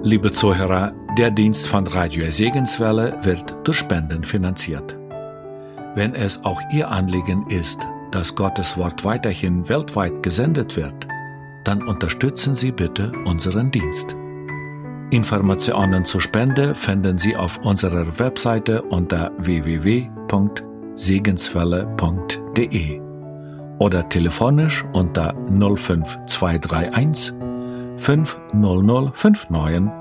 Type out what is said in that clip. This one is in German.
Liebe Zuhörer, der Dienst von Radio Segenswelle wird durch Spenden finanziert. Wenn es auch Ihr Anliegen ist, dass Gottes Wort weiterhin weltweit gesendet wird, dann unterstützen Sie bitte unseren Dienst. Informationen zur Spende finden Sie auf unserer Webseite unter www.segenswelle.de oder telefonisch unter 05231 50059